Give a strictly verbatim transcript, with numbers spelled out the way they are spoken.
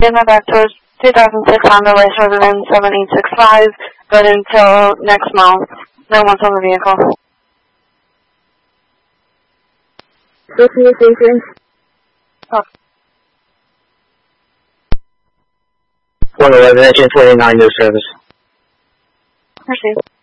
my back towards two thousand six Honda Race Resident seven eight six five, good until next month. No one's on the vehicle. Switching station. Oh. one eleven, engine forty-nine, no service. Received.